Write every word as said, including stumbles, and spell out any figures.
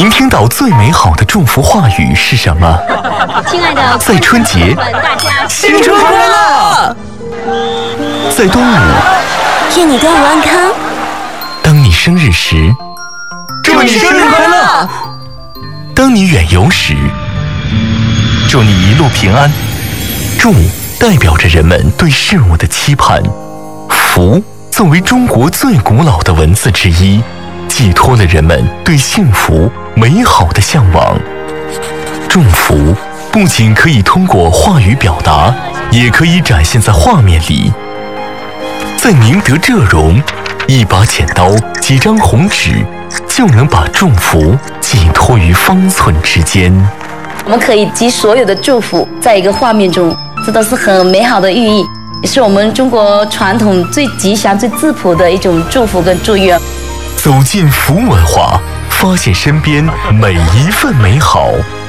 您听到最美好的祝福话语是什么？ 亲爱的， 在春节， 大家新春快乐！在端午， 愿你端午安康。 当你生日时，祝你生日快乐！当你远游时，祝你一路平安。祝代表着人们对事物的期盼，福作为中国最古老的文字之一，寄托了人们对幸福美好的向往。祝福不仅可以通过话语表达，也可以展现在画面里。在宁德浙荣，一把剪刀，几张红纸，就能把祝福寄托于方寸之间。 我们可以集所有的祝福在一个画面中，这都是很美好的寓意，也是我们中国传统最吉祥、最质朴的一种祝福跟祝愿。 走进福文化，发现身边每一份美好。